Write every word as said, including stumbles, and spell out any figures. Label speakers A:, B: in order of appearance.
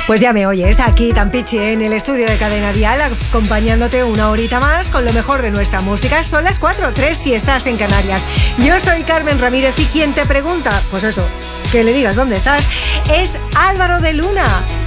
A: Pues ya me oyes aquí tan pichi en el estudio de Cadena Dial, acompañándote una horita más con lo mejor de nuestra música. Son las cuatro, tres si estás en Canarias. Yo soy Carmen Ramírez y quien te pregunta, pues eso, que le digas dónde estás, es Álvaro de Luna.